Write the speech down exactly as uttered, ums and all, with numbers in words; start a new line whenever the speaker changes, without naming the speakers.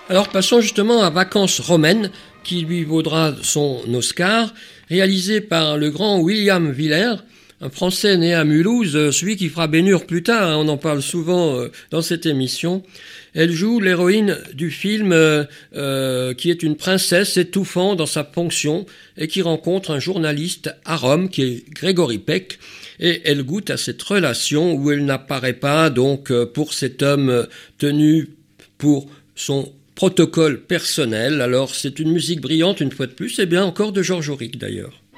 Alors passons justement à Vacances romaines, qui lui vaudra son Oscar, réalisé par le grand William Wyler, un Français né à Mulhouse, celui qui fera Ben-Hur plus tard, hein, on en parle souvent euh, dans cette émission. Elle joue l'héroïne du film euh, euh, qui est une princesse étouffant dans sa ponction et qui rencontre un journaliste à Rome qui est Grégory Peck, et elle goûte à cette relation où elle n'apparaît pas donc pour cet homme tenu pour son protocole personnel. Alors c'est une musique brillante une fois de plus, et bien encore de Georges Auric d'ailleurs.